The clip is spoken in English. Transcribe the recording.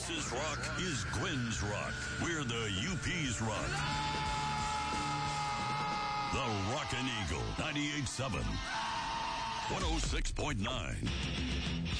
Texas rock is Gwen's rock. We're the UP's rock. The Rockin' Eagle, 98.7, 106.9.